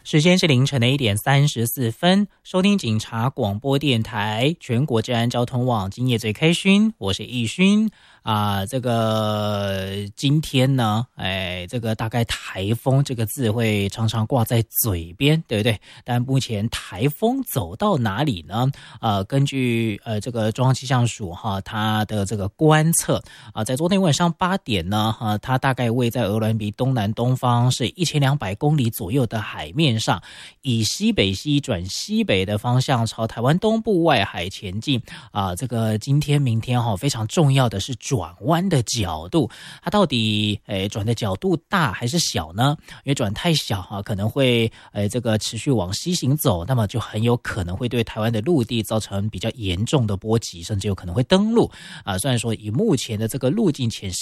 时间是凌晨的1:34，收听警察广播电台全国治安交通网，今夜最开勋，我是易勋这个今天呢，这个大概台风这个字会常常挂在嘴边，对不对？但目前台风走到哪里呢？根据这个中央气象署它的这个观测在昨天晚上8点呢，它大概位在鹅銮鼻东南东方是1200公里左右的海面上，以西北西转西北的方向朝台湾东部外海前进这个今天明天非常重要的是转弯的角度，它到底转的角度大还是小呢？因为转太小可能会这个持续往西行走，那么就很有可能会对台湾的陆地造成比较严重的波及，甚至有可能会登陆虽然说以目前的这个路径显示